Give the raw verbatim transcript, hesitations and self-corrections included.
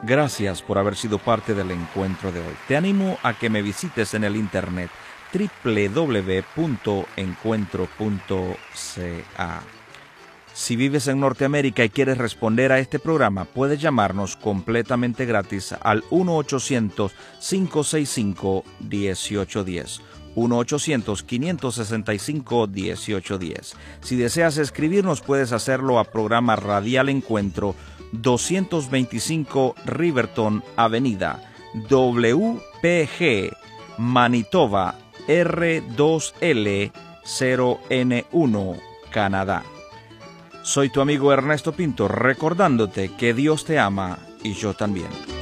Gracias por haber sido parte del encuentro de hoy. Te animo a que me visites en el internet doble u doble u doble u punto encuentro punto ca. Si vives en Norteamérica y quieres responder a este programa, puedes llamarnos completamente gratis al uno ochocientos, cinco seis cinco, uno ocho uno cero. uno ochocientos, cinco seis cinco, uno ocho uno cero. Si deseas escribirnos, puedes hacerlo a programa Radial Encuentro, doscientos veinticinco Riverton Avenida, W P G, Manitoba, R dos L cero N uno, Canadá. Soy tu amigo Ernesto Pinto, recordándote que Dios te ama y yo también.